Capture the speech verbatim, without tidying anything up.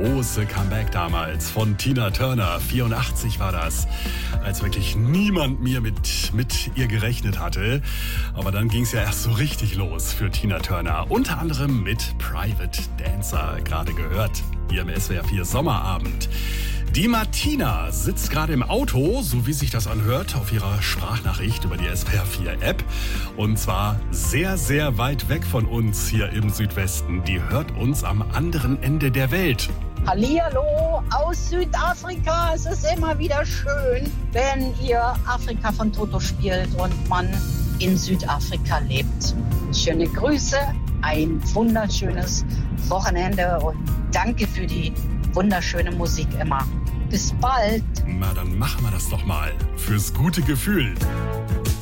große Comeback damals von Tina Turner. vierundachtzig war das, als wirklich niemand mehr mit, mit ihr gerechnet hatte. Aber dann ging es ja erst so richtig los für Tina Turner. Unter anderem mit Private Dancer, gerade gehört, hier im S W R vier Sommerabend. Die Martina sitzt gerade im Auto, so wie sich das anhört, auf ihrer Sprachnachricht über die S W R vier App. Und zwar sehr, sehr weit weg von uns hier im Südwesten. Die hört uns am anderen Ende der Welt. Hallihallo aus Südafrika. Es ist immer wieder schön, wenn ihr Afrika von Toto spielt und man in Südafrika lebt. Schöne Grüße, ein wunderschönes Wochenende und danke für die wunderschöne Musik immer. Bis bald. Na, dann machen wir das doch mal. Fürs gute Gefühl.